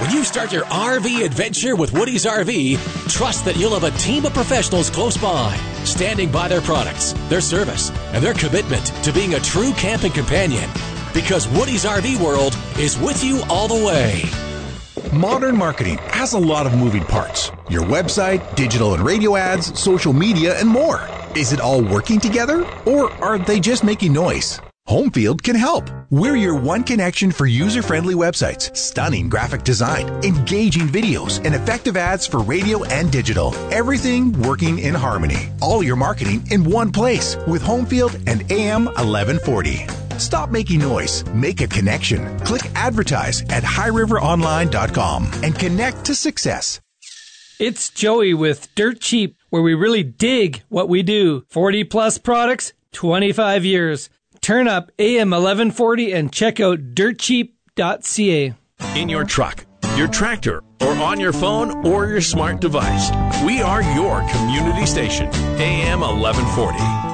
When you start your RV adventure with Woody's RV, trust that you'll have a team of professionals close by, standing by their products, their service, and their commitment to being a true camping companion. Because Woody's RV World is with you all the way. Modern marketing has a lot of moving parts. Your website, digital and radio ads, social media, and more. Is it all working together, or are they just making noise? Homefield can help. We're your one connection for user-friendly websites, stunning graphic design, engaging videos, and effective ads for radio and digital. Everything working in harmony. All your marketing in one place with Homefield and AM 1140. Stop making noise. Make a connection. Click advertise at highriveronline.com and connect to success. It's Joey with Dirt Cheap, where we really dig what we do. 40-plus products, 25 years. Turn up AM 1140 and check out dirtcheap.ca. In your truck, your tractor, or on your phone or your smart device, we are your community station, AM 1140.